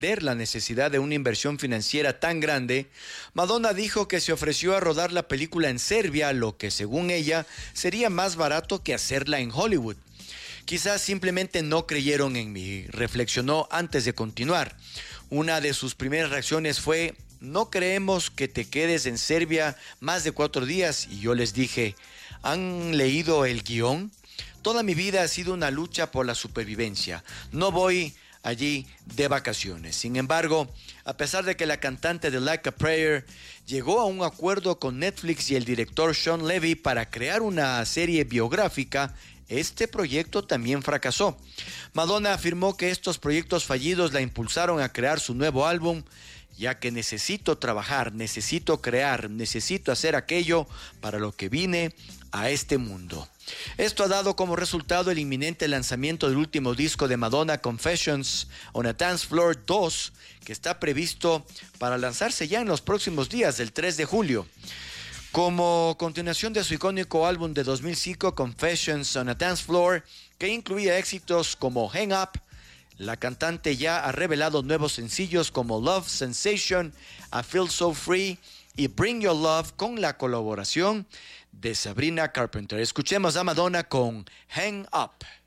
la necesidad de una inversión financiera tan grande, Madonna dijo que se ofreció a rodar la película en Serbia, lo que según ella sería más barato que hacerla en Hollywood. Quizás simplemente no creyeron en mí, reflexionó antes de continuar. Una de sus primeras reacciones fue: no creemos que te quedes en Serbia más de 4 días. Y yo les dije: ¿han leído el guión? Toda mi vida ha sido una lucha por la supervivencia. No voy allí de vacaciones. Sin embargo, a pesar de que la cantante de Like a Prayer llegó a un acuerdo con Netflix y el director Sean Levy para crear una serie biográfica, este proyecto también fracasó. Madonna afirmó que estos proyectos fallidos la impulsaron a crear su nuevo álbum, ya que necesito trabajar, necesito crear, necesito hacer aquello para lo que vine a este mundo. Esto ha dado como resultado el inminente lanzamiento del último disco de Madonna, Confessions on a Dance Floor 2, que está previsto para lanzarse ya en los próximos días, del 3 de julio. Como continuación de su icónico álbum de 2005, Confessions on a Dance Floor, que incluía éxitos como Hang Up, la cantante ya ha revelado nuevos sencillos como Love Sensation, I Feel So Free y Bring Your Love, con la colaboración de Sabrina Carpenter. Escuchemos a Madonna con Hang Up.